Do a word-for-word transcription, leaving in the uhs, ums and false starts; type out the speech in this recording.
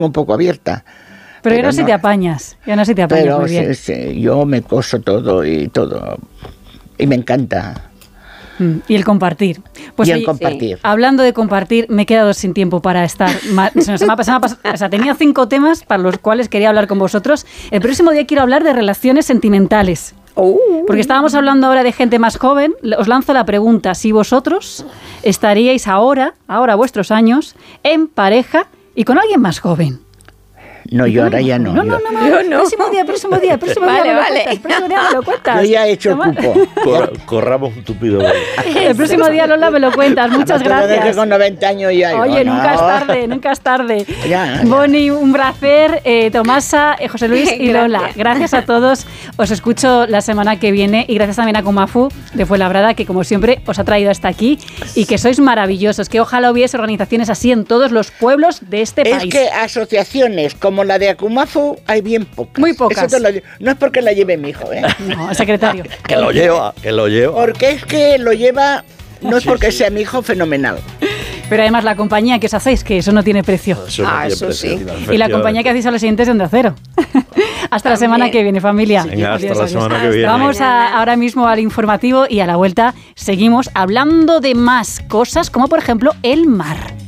un poco abierta. Pero, pero ya no, no si te apañas, ya no si te apañas pero muy bien. Sí, sí, yo me coso todo y todo, y me encanta. Y el compartir. Pues y el oye, compartir. Sí. Hablando de compartir, me he quedado sin tiempo para estar. Más, se nos ha pasado, o sea, tenía cinco temas para los cuales quería hablar con vosotros. El próximo día quiero hablar de relaciones sentimentales. Oh. Porque estábamos hablando ahora de gente más joven. Os lanzo la pregunta: si vosotros estaríais ahora, ahora a vuestros años, en pareja y con alguien más joven. No, yo ahora ya no. No, no, no, no. Yo no. Próximo día, próximo día, próximo vale, día me vale. lo cuentas, próximo día me lo cuentas. Yo ya he hecho el cupo. Cor, corramos un tupido. El próximo día, Lola, me lo cuentas. Muchas gracias. Que con noventa años ya. Oye, digo, nunca no. es tarde, nunca es tarde. Ya, ya. Bonnie, un placer. Eh, Tomasa, eh, José Luis y Lola. Gracias. gracias a todos. Os escucho la semana que viene y gracias también a Kumafu de Fuenlabrada, que como siempre os ha traído hasta aquí y que sois maravillosos. Que ojalá hubiese organizaciones así en todos los pueblos de este es país. Es que asociaciones como la de Akumafu hay bien pocas. Muy pocas. Lo, no es porque la lleve mi hijo, ¿eh? No, el secretario. Que lo lleva, que lo lleva. Porque es que lo lleva, no es Sí, porque sí. sea mi hijo fenomenal. Pero además la compañía que os hacéis, que eso no tiene precio. Eso no Ah, tiene eso precio, sí. tío, Y la compañía que hacéis a los siguientes de Onda Cero. Hasta la semana que viene, familia. Venga, hasta Adiós, la adiós. semana que viene. Vamos a, ahora mismo al informativo y a la vuelta seguimos hablando de más cosas, como por ejemplo el mar.